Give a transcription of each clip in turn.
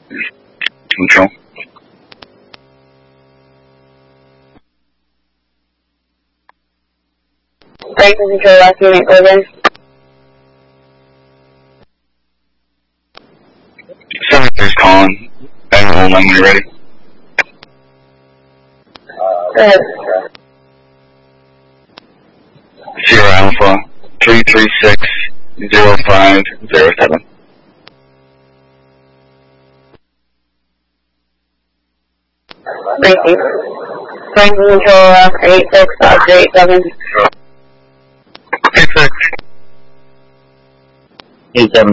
Control. Franklin Control, last unit, Golden. 73's calling. Hold on when you're ready. Go ahead. Sierra Alpha 336-0507. Thank you. Franklin Control, 86-387. 86. 87.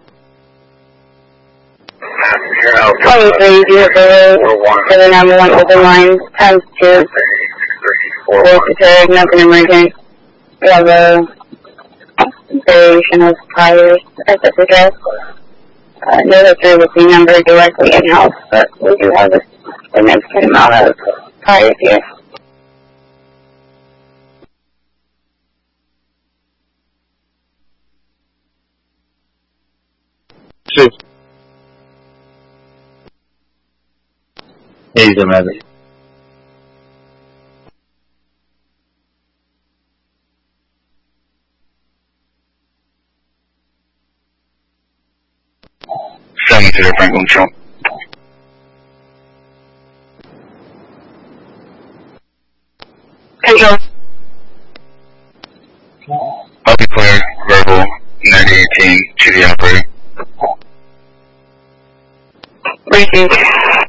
23, 791 open lines, times 2. Fourth deterred, nothing emergent. We have a variation of tires at this address. No history of the C number directly in-house, but we do have a significant amount of tires here. Two. 87. Seven-zero Franklin Control. Control. I'll be clear. Verbal 9018 to the operator. Briefing.